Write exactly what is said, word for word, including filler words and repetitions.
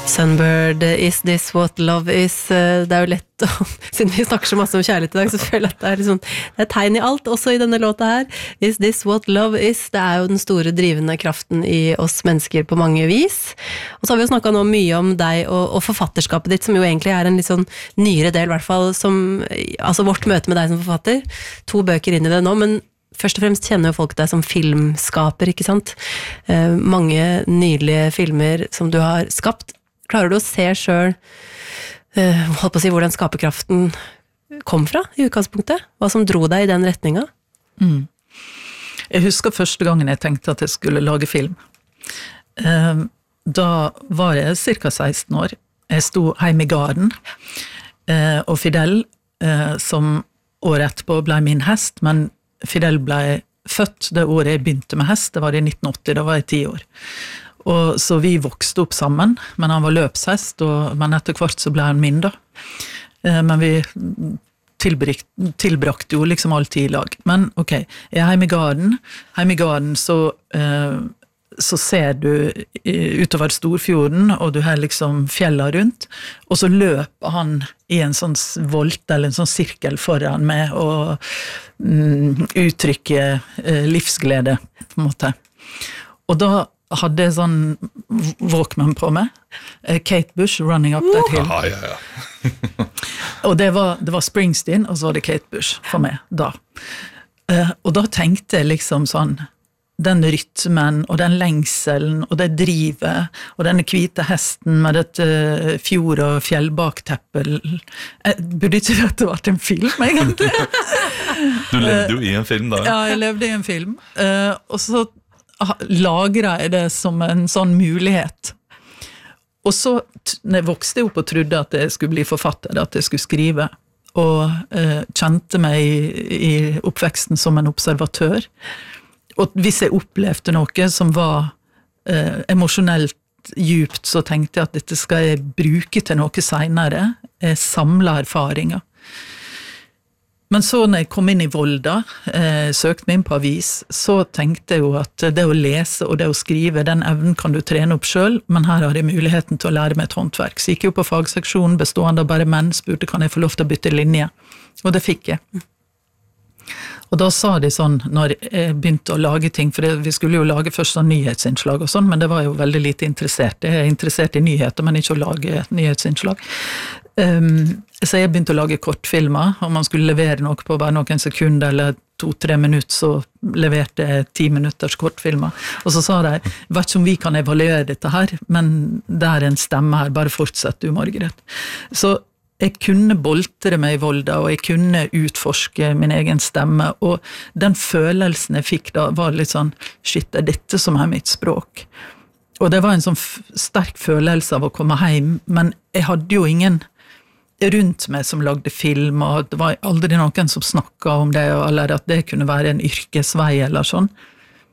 Sunbird, Is This What Love Is? Det er jo lett å, siden vi snakker så masse om kjærlighet i dag, så føler jeg at det er, liksom, det er tegn i alt, også i denne låta her. Is This What Love Is? Det er jo den store drivende kraften i oss mennesker på mange vis. Og så har vi jo snakket nå mye om deg og, og forfatterskapet ditt, som jo egentlig er en litt sånn nyere del, i hvert fall, som, altså vårt møte med deg som forfatter. To bøker inn i det nå, men først og fremst kjenner jo folk deg som filmskaper, ikke sant? Eh, mange nydelige filmer som du har skapt. Klarer du å se selv, eh, holdt på å si, hvor den skaperkraften kom fra i utgangspunktet? Hva som dro deg i den retningen? Mm. Jeg husker første gangen jeg tenkte at jeg skulle lage film. Eh, da var jeg cirka seksten år. Jeg sto hjemme i garden, eh, og Fidel, eh, som året etterpå ble min hest, men Fidel ble født det året jeg begynte med hest, det var i nitten åtti, da var jeg ti år. Og så vi vokste opp sammen, men han var løpshest, og, men etter hvert så ble han min da. Eh, men vi tilbrakte, tilbrakte jo liksom alltid i lag. Men ok, jeg er hjemme i garden, hjemme i garden så, eh, så ser du utover Storfjorden, og du har liksom fjella rundt, og så løper han i en sånn volt, eller en sånn sirkel foran meg, og mm, uttrykker eh, livsglede, på en måte. Og da hadde jeg sånn Walkman på meg, Kate Bush, Running Up That Hill. Ah, ja, ja. Og det var, det var Springsteen, og så var det Kate Bush for meg da. Eh, og da tenkte jeg liksom sånn, den rytmen, og den lengselen, og det drivet, og denne hvite hesten med dette fjord- og fjellbakteppet. Jeg burde ikke dette vært en film, egentlig. Du levde jo i en film da. Ja, jeg levde i en film. Uh, og så lagret jeg det som en sånn mulighet. Og så når jeg vokste opp og trodde at jeg skulle bli forfatter, at jeg skulle skrive, og uh, kjente meg i, i oppveksten som en observatør, og hvis jeg opplevde noe som var eh, emosjonelt djupt, så tenkte jeg at dette skal jeg bruke til noe senere, jeg samler erfaringer. Men så når jeg kom inn i Volda, eh, søkte meg inn på avis, så tenkte jeg jo at det å lese og det å skrive, den evnen kan du trene opp selv, men her har jeg muligheten til å lære meg et håndverk. Så gikk jeg jo på fagseksjonen, bestående av bare menn, spurte kan jeg få lov til å bytte linje, og det fikk jeg. Og da sa de sånn, når jeg begynte å lage ting, for det, vi skulle jo lage først sånn nyhetsinnslag og sånn, men det var jo veldig lite interessert. Jeg er interessert i nyheter, men ikke å lage nyhetsinnslag. Um, så jeg begynte å lage kortfilmer, og man skulle levere noe på bare noen sekunder, eller to-tre minutter, så leverte jeg ti minutters kortfilmer. Og så sa de, vet ikke om vi kan evaluere dette her, men det er en stemme her, bare fortsett du, Margaret. Så jeg kunne boltre meg i Volda, og jeg kunne utforske min egen stemme, og den følelsen jeg fikk da var litt sånn, shit, det er dette som er mitt språk. Og det var en sånn sterk følelse av å komme hjem, men jeg hadde jo ingen rundt meg som lagde film, og det var aldri noen som snakket om det, eller at det kunne være en yrkesvei eller sånn.